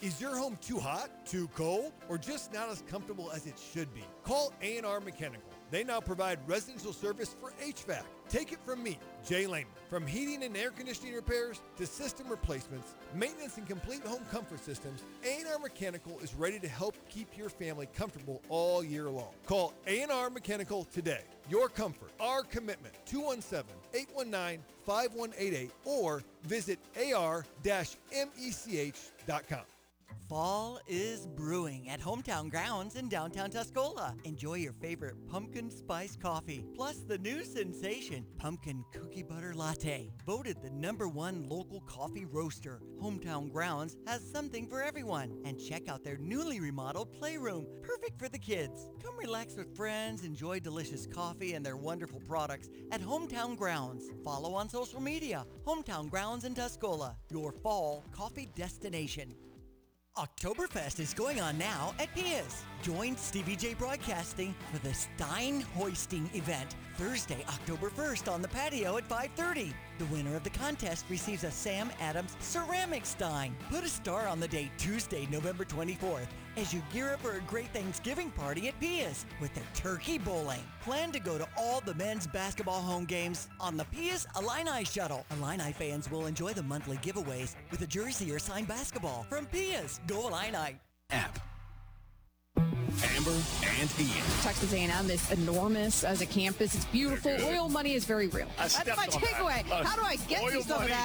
Is your home too hot, too cold, or just not as comfortable as it should be? Call A&R Mechanical. They now provide residential service for HVAC. Take it from me, Jay Lehman. From heating and air conditioning repairs to system replacements, maintenance and complete home comfort systems, A&R Mechanical is ready to help keep your family comfortable all year long. Call A&R Mechanical today. Your comfort, our commitment. 217-819-5188 or visit ar-mech.com. Fall is brewing at Hometown Grounds in downtown Tuscola. Enjoy your favorite pumpkin spice coffee, plus the new sensation, Pumpkin Cookie Butter Latte. Voted the #1 local coffee roaster, Hometown Grounds has something for everyone. And check out their newly remodeled playroom, perfect for the kids. Come relax with friends, enjoy delicious coffee and their wonderful products at Hometown Grounds. Follow on social media, Hometown Grounds in Tuscola, your fall coffee destination. Oktoberfest is going on now at Pia's. Join Stevie J Broadcasting for the Stein Hoisting event Thursday, October 1st on the patio at 5:30. The winner of the contest receives a Sam Adams ceramic stein. Put a star on the date Tuesday, November 24th as you gear up for a great Thanksgiving party at Pia's with their turkey bowling. Plan to go to all the men's basketball home games on the Pia's Illini Shuttle. Illini fans will enjoy the monthly giveaways with a jersey or signed basketball from Pia's. Go Illini! App. Amber and Ian. Texas A&M is enormous as a campus. It's beautiful. Oil money is very real. That's my takeaway. How do I get to some of that?